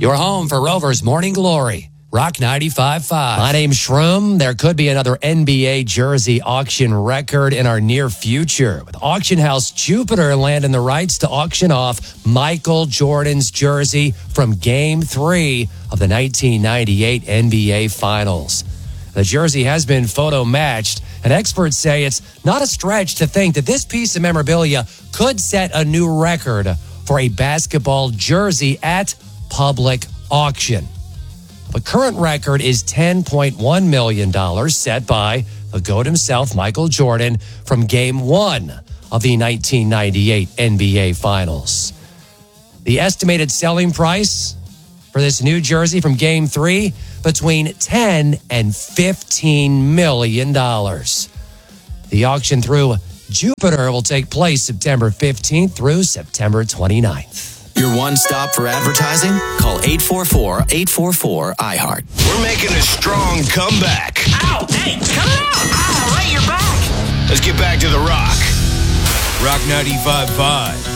Your home for Rovers Morning Glory. Rock 95.5. My name's Shroom. There could be another NBA jersey auction record in our near future, with auction house Jupiter landing the rights to auction off Michael Jordan's jersey from Game 3 of the 1998 NBA Finals. The jersey has been photo matched, and experts say it's not a stretch to think that this piece of memorabilia could set a new record for a basketball jersey at public auction. The current record is $10.1 million, set by the GOAT himself, Michael Jordan, from Game 1 of the 1998 NBA Finals. The estimated selling price for this new jersey from Game 3, between $10 and $15 million. The auction through Jupiter will take place September 15th through September 29th. Your one stop for advertising? Call 844-844-iHeart. We're making a strong comeback. Ow! Hey, cut it out! Ow, right, you're back! Let's get back to the Rock. Rock 95.5.